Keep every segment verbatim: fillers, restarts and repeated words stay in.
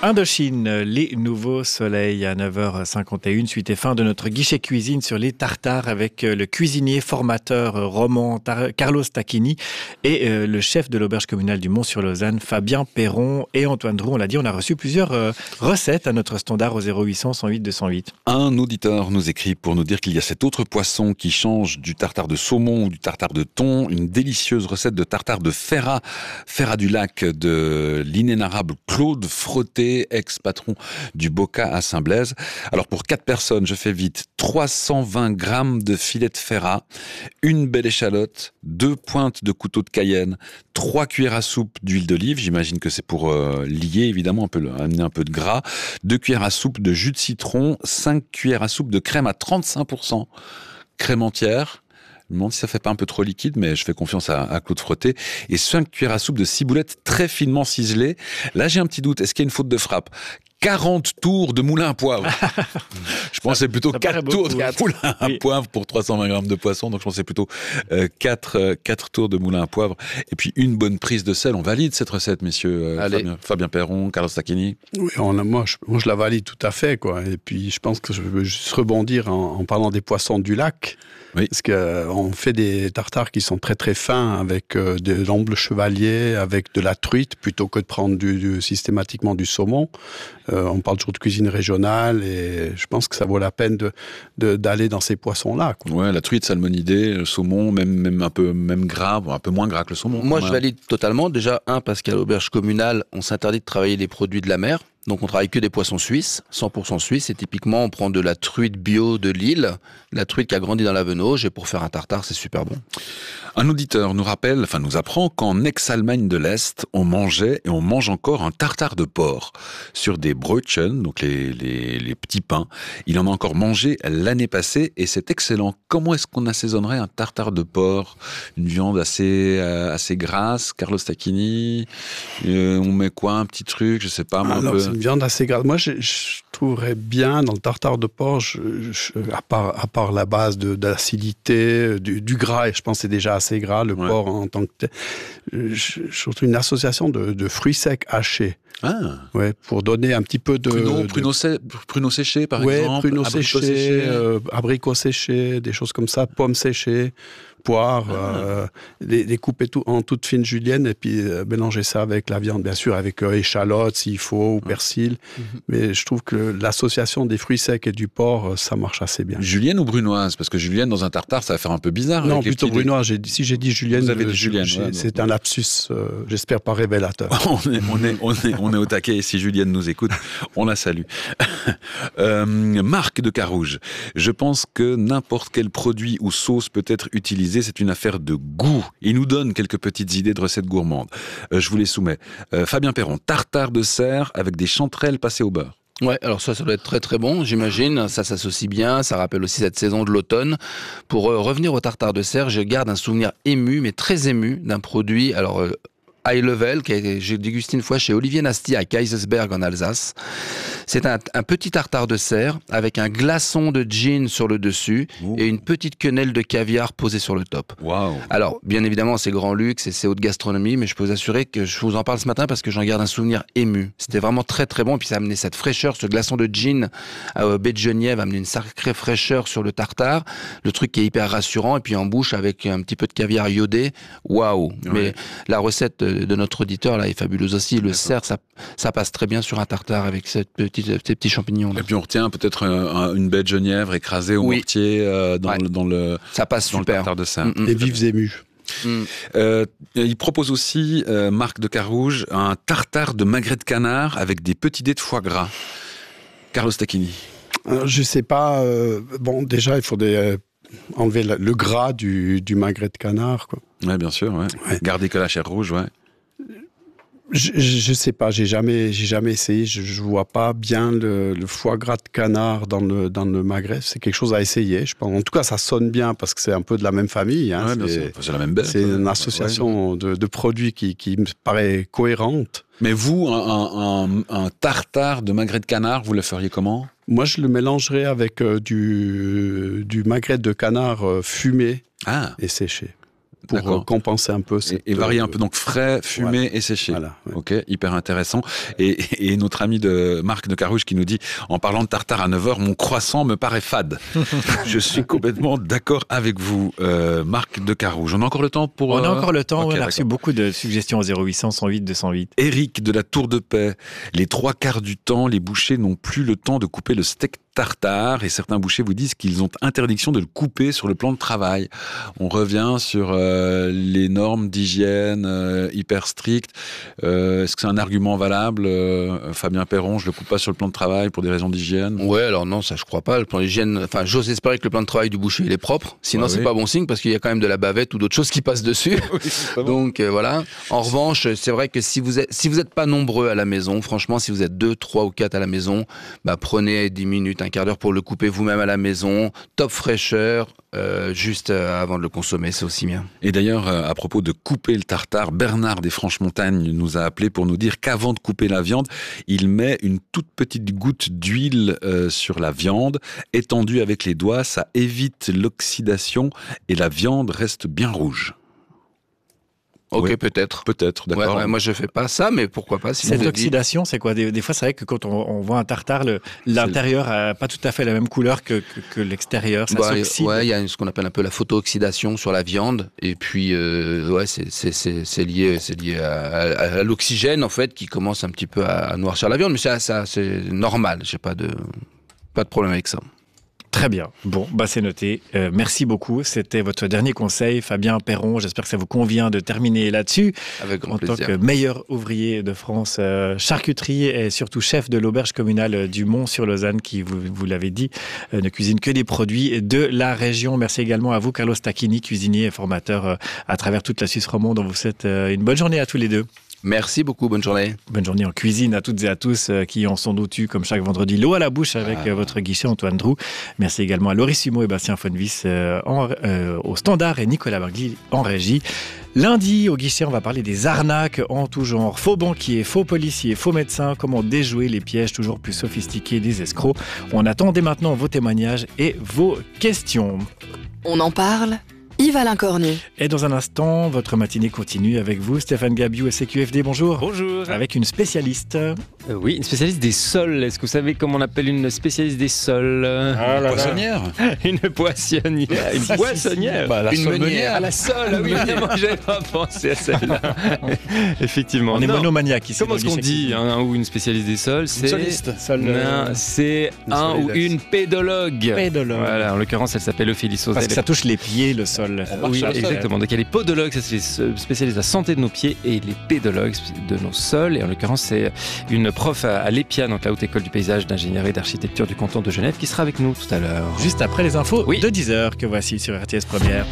Indochine, les nouveaux soleils à neuf heures cinquante et une, suite et fin de notre guichet cuisine sur les tartares avec le cuisinier formateur roman Tar- Carlos Tacchini et euh, le chef de l'auberge communale du Mont-sur-Lausanne, Fabien Perron et Antoine Drou. On l'a dit, on a reçu plusieurs euh, recettes à notre standard au zéro huit cents, cent huit, deux cent huit. Un auditeur nous écrit pour nous dire qu'il y a cet autre poisson qui change du tartare de saumon ou du tartare de thon, une délicieuse recette de tartare de ferra, ferra du lac de l'inénarrable Claude Frotté, ex-patron du Boca à Saint-Blaise. Alors pour quatre personnes, je fais vite, trois cent vingt grammes de filet de ferra, une belle échalote, deux pointes de couteau de Cayenne, trois cuillères à soupe d'huile d'olive, j'imagine que c'est pour euh, lier évidemment, un peu, amener un peu de gras, deux cuillères à soupe de jus de citron, cinq cuillères à soupe de crème à trente-cinq pour cent, crème entière. Je me demande si ça fait pas un peu trop liquide, mais je fais confiance à, à Claude Frotté. Et cinq cuillères à soupe de ciboulettes très finement ciselées. Là, j'ai un petit doute. Est-ce qu'il y a une faute de frappe ? quarante tours de moulin à poivre. Je pensais plutôt quatre tours de quatre. moulin à Oui. poivre pour trois cent vingt grammes de poisson. Donc, je pensais plutôt euh, quatre, euh, quatre tours de moulin à poivre. Et puis, une bonne prise de sel. On valide cette recette, messieurs. Euh, Allez. Fabien, Fabien Perron, Carlos Tacchini. Oui, on a, moi, je, moi, je la valide tout à fait, quoi. Et puis, je pense que je veux juste rebondir en, en parlant des poissons du lac. Oui. Parce qu'on fait des tartares qui sont très très fins avec euh, de l'amble chevalier, avec de la truite, plutôt que de prendre du, du, systématiquement du saumon. Euh, on parle toujours de cuisine régionale et je pense que ça vaut la peine de, de, d'aller dans ces poissons-là, quoi. Ouais, la truite, salmonidée, le saumon, même, même un peu même gras, bon, un peu moins gras que le saumon. Moi, quand je même. valide totalement. Déjà, un, parce qu'à l'auberge communale, on s'interdit de travailler les produits de la mer. Donc, on travaille que des poissons suisses, cent pour cent suisses. Et typiquement, on prend de la truite bio de Lille, la truite qui a grandi dans la Venauge. Et pour faire un tartare, c'est super bon. Un auditeur nous rappelle, enfin nous apprend qu'en ex-Allemagne de l'Est, on mangeait et on mange encore un tartare de porc sur des Brötchen, donc les, les, les petits pains. Il en a encore mangé l'année passée et c'est excellent. Comment est-ce qu'on assaisonnerait un tartare de porc ? Une viande assez, euh, assez grasse, Carlos Tacchini. Euh, on met quoi ? Un petit truc, je sais pas. Moi, Alors, un peu... c'est une viande assez grasse. Moi, je, je trouverais bien dans le tartare de porc, je, je, à, part, à part la base de, d'acidité, du, du gras, et je pense que c'est déjà assez gras, le Ouais. porc en tant que tel. Je, je trouve une association de, de fruits secs hachés. Ah, Ouais, pour donner un petit peu de... pruneaux, de- pruneaux, sé- pruneaux séchés par ouais, exemple. pruneaux abricots séchés, euh, abricots séchés, des choses comme ça, pommes séchées, poires, Ah. euh, les, les couper tout, en toutes fines juliennes et puis euh, mélanger ça avec la viande, bien sûr, avec euh, échalotes s'il faut, ou persil. Mhm. Mais je trouve que l'association des fruits secs et du porc, euh, ça marche assez bien. Julienne ou brunoise ? Parce que Julienne dans un tartare, ça va faire un peu bizarre. Non, avec les plutôt petits- brunoise. J'ai dit- Si j'ai dit julienne, Vous avez dit euh, julienne, j'ai- ouais, c'est donc- un lapsus, euh, j'espère pas révélateur. On est, on, est, on, est, on est au taquet et si Julienne nous écoute, on la salue. euh, Marc de Carouge, je pense que n'importe quel produit ou sauce peut être utilisé, c'est une affaire de goût. Il nous donne quelques petites idées de recettes gourmandes. Euh, je vous les soumets. Euh, Fabien Perron, tartare de cerf avec des chanterelles passées au beurre. Ouais, alors ça, ça doit être très très bon, j'imagine. Ça s'associe bien, ça rappelle aussi cette saison de l'automne. Pour euh, revenir au tartare de cerf, je garde un souvenir ému, mais très ému, d'un produit, alors euh, high level, que j'ai dégusté une fois chez Olivier Nasty à Kaisersberg en Alsace. C'est un, un petit tartare de cerf avec un glaçon de gin sur le dessus Ouh. et une petite quenelle de caviar posée sur le top. Waouh. Alors, bien évidemment, c'est grand luxe et c'est haute gastronomie, mais je peux vous assurer que je vous en parle ce matin parce que j'en garde un souvenir ému. C'était vraiment très très bon, et puis ça a amené cette fraîcheur, ce glaçon de gin à baie de Genièvre a amené une sacrée fraîcheur sur le tartare, le truc qui est hyper rassurant, et puis en bouche avec un petit peu de caviar iodé, waouh. Ouais. Mais la recette de notre auditeur là est fabuleuse aussi, le cerf, ça, ça passe très bien sur un tartare avec cette petite, ces petits champignons. Et puis on retient peut-être un- une baie de genièvre écrasée au Oui. mortier euh, dans, Ouais. le, dans, le, Ça passe dans le super. tartare de cerf. Mm, mm. Et vives émus. Mm. Euh, il propose aussi, euh, Marc de Carouge, un tartare de magret de canard avec des petits dés de foie gras. Carlos Tacchini. Alors, je sais pas. euh, bon, déjà, il faudrait euh, enlever la- le gras du, du magret de canard, quoi. Ouais, bien sûr, ouais. Ouais. Garder que la chair rouge, ouais. Je, je, je sais pas, j'ai jamais, j'ai jamais essayé. Je, je vois pas bien le, le foie gras de canard dans le dans le magret. C'est quelque chose à essayer. Je pense. En tout cas, ça sonne bien parce que c'est un peu de la même famille. Hein. Ouais, bien c'est, sûr. Enfin, c'est la même bête. c'est ouais. une Ouais. association de, de produits qui, qui me paraît cohérente. Mais vous, un, un, un, un tartare de magret de canard, vous le feriez comment ? Moi, je le mélangerais avec euh, du du magret de canard euh, fumé Ah, et séché. pour D'accord. compenser un peu. Cette, et, et varier un peu, donc frais, fumé voilà. et séché. Voilà, ouais. Ok, hyper intéressant. Et, et notre ami de Marc de Carouge qui nous dit, en parlant de tartare à neuf heures, mon croissant me paraît fade. Je suis complètement d'accord avec vous, euh, Marc de Carouge. On a encore le temps pour... On a euh... encore le temps, okay, on a d'accord. reçu beaucoup de suggestions au zéro huit cent, cent huit, deux cent huit. Éric de la Tour de Paix. Les trois quarts du temps, les bouchers n'ont plus le temps de couper le steak tartare et certains bouchers vous disent qu'ils ont interdiction de le couper sur le plan de travail. On revient sur euh, les normes d'hygiène euh, hyper strictes. Euh, est-ce que c'est un argument valable, euh, Fabien Perron? Je le coupe pas sur le plan de travail pour des raisons d'hygiène? Ouais, alors non, ça je crois pas. Le plan d'hygiène, enfin, j'ose espérer que le plan de travail du boucher il est propre. Sinon, Ouais, c'est oui. pas bon signe parce qu'il y a quand même de la bavette ou d'autres choses qui passent dessus. Oui, Donc euh, voilà. En revanche, c'est vrai que si vous êtes, si vous êtes pas nombreux à la maison, franchement, si vous êtes deux, trois ou quatre à la maison, bah prenez dix minutes, un quart d'heure pour le couper vous-même à la maison, top fraîcheur, euh, juste euh, avant de le consommer, c'est aussi bien. Et d'ailleurs, euh, à propos de couper le tartare, Bernard des Franches-Montagnes nous a appelé pour nous dire qu'avant de couper la viande, il met une toute petite goutte d'huile euh, sur la viande, étendue avec les doigts, ça évite l'oxydation et la viande reste bien rouge. Ok, Ouais. peut-être. Peut-être, Ouais, d'accord. ouais, moi je fais pas ça, mais pourquoi pas si Cette vous êtes dit- oxydation, c'est quoi? Des, des fois, c'est vrai que quand on, on voit un tartare, le, l'intérieur a pas tout à fait la même couleur que, que, que l'extérieur. Ça Bah, s'oxyde. ouais, il y a ce qu'on appelle un peu la photo-oxydation sur la viande, et puis euh, ouais, c'est, c'est, c'est, c'est lié, c'est lié à, à, à l'oxygène en fait qui commence un petit peu à, à noircir la viande, mais ça, ça c'est normal. J'ai pas de pas de problème avec ça. Très bien. Bon, bah c'est noté. Euh, merci beaucoup. C'était votre dernier conseil, Fabien Perron. J'espère que ça vous convient de terminer là-dessus. Avec grand En plaisir. tant que meilleur ouvrier de France, euh, charcuterie et surtout chef de l'auberge communale du Mont-sur-Lausanne, qui, vous, vous l'avez dit, euh, ne cuisine que des produits de la région. Merci également à vous, Carlos Tacchini, cuisinier et formateur euh, à travers toute la Suisse romande. On vous souhaite euh, une bonne journée à tous les deux. Merci beaucoup, bonne journée. Bonne journée en cuisine à toutes et à tous euh, qui en sont doutus comme chaque vendredi l'eau à la bouche avec Ah. euh, votre guichet Antoine Drou. Merci également à Loris Humeau et Bastien Fonvis euh, en, euh, au standard et Nicolas Bargli en régie. Lundi, au guichet, on va parler des arnaques en tout genre. Faux banquiers, faux policiers, faux médecins, comment déjouer les pièges toujours plus sophistiqués des escrocs. On attend dès maintenant vos témoignages et vos questions. On en parle, Yves-Alain Cornu. Et dans un instant, votre matinée continue avec vous, Stéphane Gabiou, S C Q F D, bonjour. Bonjour. Avec une spécialiste. Euh, oui, une spécialiste des sols. Est-ce que vous savez comment on appelle une spécialiste des sols? Poissonnière. Une poissonnière. Une poissonnière. Bah, la une sole meunière. À la sole, ah oui, évidemment, j'avais pas pensé à celle-là. Effectivement. On est Non. monomaniaque ici. Comment dans est-ce le qu'on guichet dit Q V D. un ou une spécialiste des sols? C'est soliste. Sol, Non, euh, c'est Une un ou solidaire. une pédologue. Pédologue. Voilà, en l'occurrence, elle s'appelle Ophélie Sauzet. Parce que ça touche les pieds, le sol. Oui, sur le sol. exactement. Donc il y a les podologues, ça c'est les spécialistes de la santé de nos pieds, et les pédologues de nos sols. Et en l'occurrence, c'est une prof à l'E P I A, donc la Haute École du Paysage, d'ingénierie et d'architecture du canton de Genève, qui sera avec nous tout à l'heure. Juste après les infos Oui. de dix heures que voici sur R T S Première.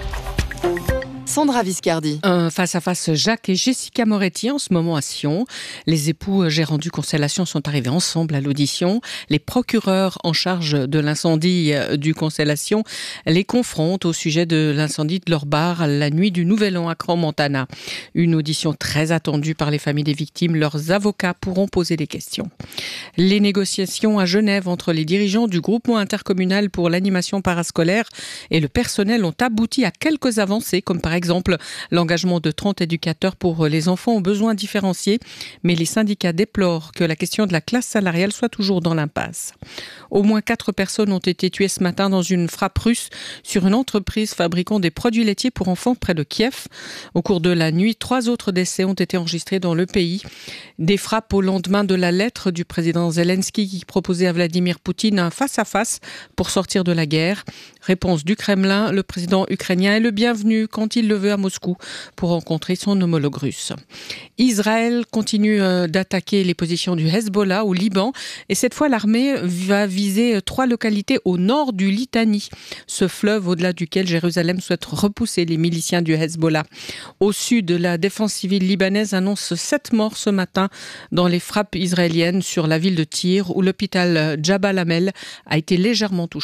Sandra Viscardi. Un face-à-face Jacques et Jessica Moretti en ce moment à Sion. Les époux gérants du Constellation sont arrivés ensemble à l'audition. Les procureurs en charge de l'incendie du Constellation les confrontent au sujet de l'incendie de leur bar la nuit du Nouvel An à Crans-Montana. Une audition très attendue par les familles des victimes. Leurs avocats pourront poser des questions. Les négociations à Genève entre les dirigeants du groupement intercommunal pour l'animation parascolaire et le personnel ont abouti à quelques avancées, comme par exemple exemple l'engagement de trente éducateurs pour les enfants aux besoins différenciés. Mais les syndicats déplorent que la question de la classe salariale soit toujours dans l'impasse. Au moins quatre personnes ont été tuées ce matin dans une frappe russe sur une entreprise fabriquant des produits laitiers pour enfants près de Kiev. Au cours de la nuit, trois autres décès ont été enregistrés dans le pays. Des frappes au lendemain de la lettre du président Zelensky qui proposait à Vladimir Poutine un face-à-face pour sortir de la guerre. Réponse du Kremlin, le président ukrainien est le bienvenu quand il le veut à Moscou pour rencontrer son homologue russe. Israël continue d'attaquer les positions du Hezbollah au Liban et cette fois l'armée va viser trois localités au nord du Litani, ce fleuve au-delà duquel Jérusalem souhaite repousser les miliciens du Hezbollah. Au sud, la défense civile libanaise annonce sept morts ce matin dans les frappes israéliennes sur la ville de Tyr où l'hôpital Jabal Amel a été légèrement touché.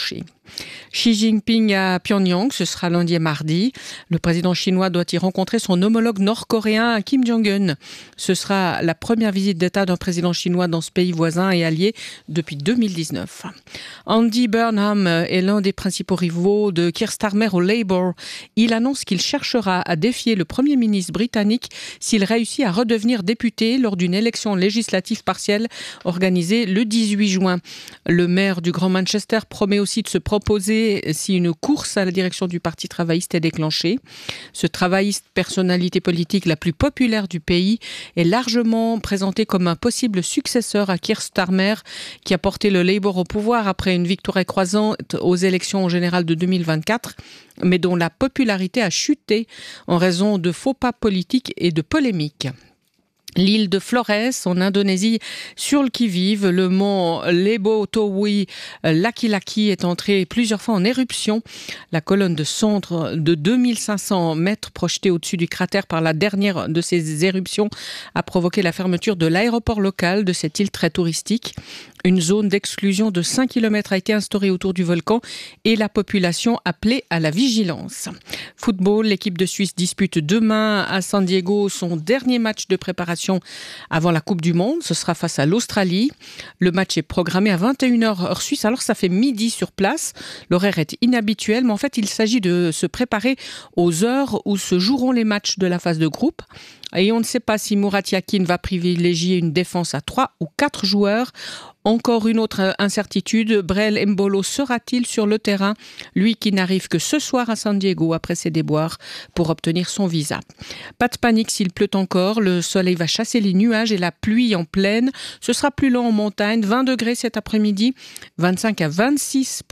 Xi Jinping à Pyongyang, ce sera lundi et mardi. Le président chinois doit y rencontrer son homologue nord-coréen Kim Jong-un. Ce sera la première visite d'État d'un président chinois dans ce pays voisin et allié depuis deux mille dix-neuf. Andy Burnham est l'un des principaux rivaux de Keir Starmer au Labour. Il annonce qu'il cherchera à défier le Premier ministre britannique s'il réussit à redevenir député lors d'une élection législative partielle organisée le dix-huit juin. Le maire du Grand Manchester promet aussi de se proposer si une course à la direction du Parti travailliste est déclenchée. Ce travailliste, personnalité politique la plus populaire du pays, est largement présenté comme un possible successeur à Keir Starmer, qui a porté le Labour au pouvoir après une victoire écrasante aux élections générales de deux mille vingt-quatre, mais dont la popularité a chuté en raison de faux pas politiques et de polémiques. L'île de Flores, en Indonésie, sur le qui-vive, le mont Lebotowi Laki Laki est entré plusieurs fois en éruption. La colonne de cendres de deux mille cinq cents mètres projetée au-dessus du cratère par la dernière de ces éruptions a provoqué la fermeture de l'aéroport local de cette île très touristique. Une zone d'exclusion de cinq kilomètres a été instaurée autour du volcan et la population appelée à la vigilance. Football, l'équipe de Suisse dispute demain à San Diego son dernier match de préparation avant la Coupe du Monde. Ce sera face à l'Australie. Le match est programmé à vingt et une heures heure suisse, alors ça fait midi sur place. L'horaire est inhabituel, mais en fait il s'agit de se préparer aux heures où se joueront les matchs de la phase de groupe. Et on ne sait pas si Murat Yakin va privilégier une défense à trois ou quatre joueurs. Encore une autre incertitude, Brel Mbolo sera-t-il sur le terrain, lui qui n'arrive que ce soir à San Diego après ses déboires pour obtenir son visa. Pas de panique s'il pleut encore, le soleil va chasser les nuages et la pluie en plaine. Ce sera plus lent en montagne, vingt degrés cet après-midi, vingt-cinq à vingt-six